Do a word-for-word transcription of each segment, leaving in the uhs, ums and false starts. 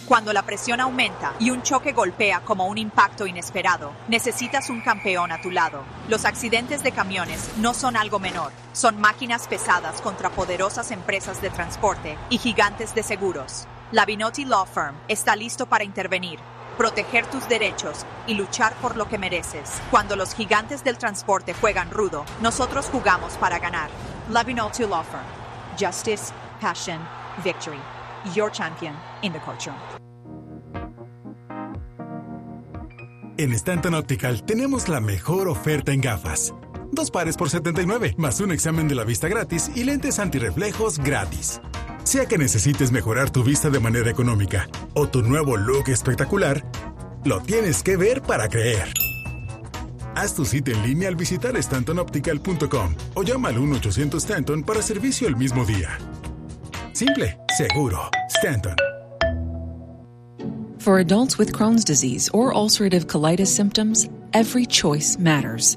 Cuando la presión aumenta y un choque golpea como un impacto inesperado, necesitas un campeón a tu lado. Los accidentes de camiones no son algo menor. Son máquinas pesadas contra poderosas empresas de transporte y gigantes de seguros. La Binotti Law Firm está listo para intervenir, proteger tus derechos y luchar por lo que mereces. Cuando los gigantes del transporte juegan rudo, nosotros jugamos para ganar. La Binotti Law Firm. Justice, passion, victory. Your champion in the courtroom. En Stanton Optical tenemos la mejor oferta en gafas. Dos pares por setenta y nueve, más un examen de la vista gratis y lentes antirreflejos gratis. Sea que necesites mejorar tu vista de manera económica o tu nuevo look espectacular, lo tienes que ver para creer. Haz tu cita en línea al visitar stanton optical punto com o llama al uno ochocientos Stanton para servicio el mismo día. Simple, seguro, Stanton. For adults with Crohn's disease or ulcerative colitis symptoms, every choice matters.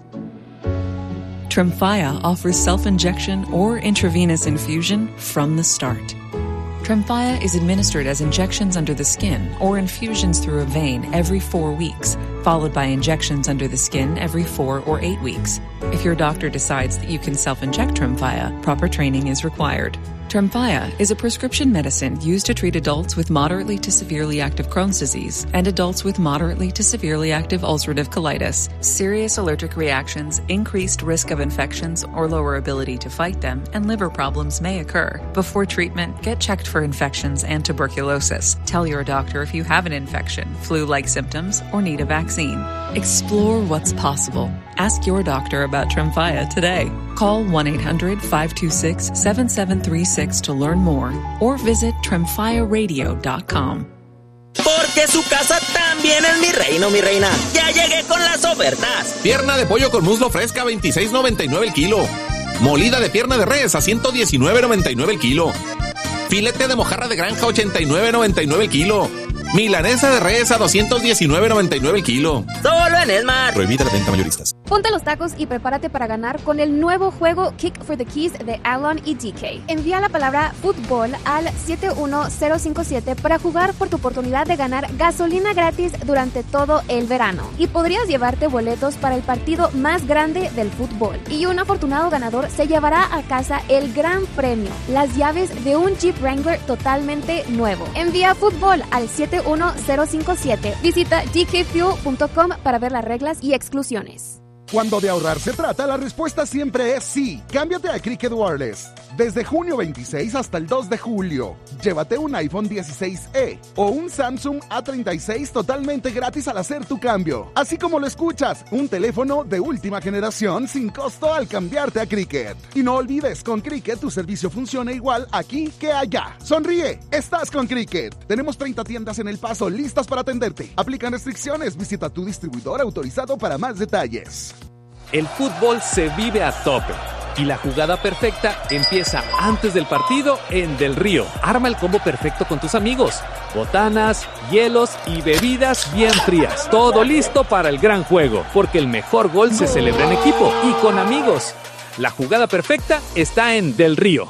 Tremfya offers self-injection or intravenous infusion from the start. Tremfya is administered as injections under the skin or infusions through a vein every four weeks, followed by injections under the skin every four or eight weeks. If your doctor decides that you can self-inject Tremfya, proper training is required. Tremfya is a prescription medicine used to treat adults with moderately to severely active Crohn's disease and adults with moderately to severely active ulcerative colitis. Serious allergic reactions, increased risk of infections or lower ability to fight them, and liver problems may occur. Before treatment, get checked for infections and tuberculosis. Tell your doctor if you have an infection, flu-like symptoms, or need a vaccine. Explore what's possible. Ask your doctor about Tremfya today. Call one eight hundred five two six seven seven three six to learn more or visit tremfya radio dot com. Porque su casa también es mi reino, mi reina. Ya llegué con las ofertas. Pierna de pollo con muslo fresca, veintiséis noventa y nueve el kilo. Molida de pierna de res a ciento diecinueve noventa y nueve el kilo. Filete de mojarra de granja, ochenta y nueve noventa y nueve el kilo. Milanesa de res a doscientos diecinueve noventa y nueve el kilo. Solo en Esmar. Prohibida la venta mayoristas. Ponte los tacos y prepárate para ganar con el nuevo juego Kick for the Keys de Alon y D K. Envía la palabra fútbol al siete uno cero cinco siete para jugar por tu oportunidad de ganar gasolina gratis durante todo el verano. Y podrías llevarte boletos para el partido más grande del fútbol. Y un afortunado ganador se llevará a casa el gran premio, las llaves de un Jeep Wrangler totalmente nuevo. Envía fútbol al siete uno cero cinco siete. Visita d k fuel punto com para ver las reglas y exclusiones. Cuando de ahorrar se trata, la respuesta siempre es sí. Cámbiate a Cricket Wireless. Desde junio veintiséis hasta el dos de julio. Llévate un iPhone dieciséis e o un Samsung A treinta y seis totalmente gratis al hacer tu cambio. Así como lo escuchas, un teléfono de última generación sin costo al cambiarte a Cricket. Y no olvides, con Cricket tu servicio funciona igual aquí que allá. Sonríe, estás con Cricket. Tenemos treinta tiendas en El Paso listas para atenderte. Aplican restricciones. Visita tu distribuidor autorizado para más detalles. El fútbol se vive a tope y la jugada perfecta empieza antes del partido en Del Río. Arma el combo perfecto con tus amigos. Botanas, hielos y bebidas bien frías. Todo listo para el gran juego, porque el mejor gol se celebra en equipo y con amigos. La jugada perfecta está en Del Río.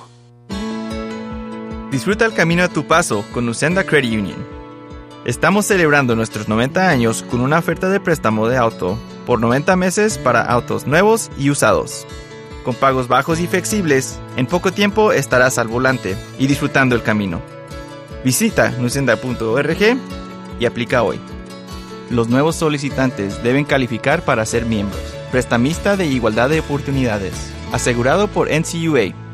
Disfruta el camino a tu paso con Usenda Credit Union. Estamos celebrando nuestros noventa años con una oferta de préstamo de auto por noventa meses para autos nuevos y usados. Con pagos bajos y flexibles, en poco tiempo estarás al volante y disfrutando el camino. Visita nusenda punto org y aplica hoy. Los nuevos solicitantes deben calificar para ser miembros. Prestamista de igualdad de oportunidades. Asegurado por N C U A.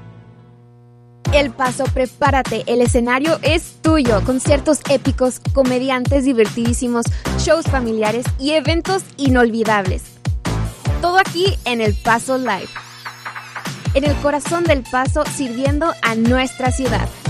El Paso, prepárate, el escenario es tuyo. Conciertos épicos, comediantes divertidísimos, shows familiares y eventos inolvidables. Todo aquí en El Paso Live. En el corazón del Paso, sirviendo a nuestra ciudad.